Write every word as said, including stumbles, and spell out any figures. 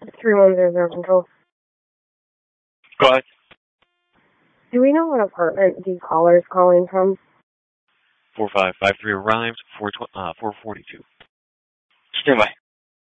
three one zero zero control. Go ahead. Do we know what apartment the caller is calling from? four five five three arrived, four, uh, four forty-two. Stand by.